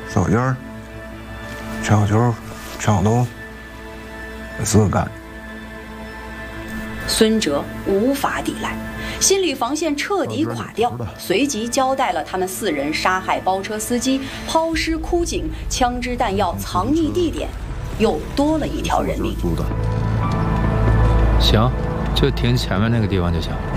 手劲儿，全小球，全小东，4个干。 孙哲无法抵赖，心理防线彻底垮掉，随即交代了他们4人杀害包车司机、抛尸枯井、枪支弹药藏匿地点，又多了一条人命。 行，就停前面那个地方就行。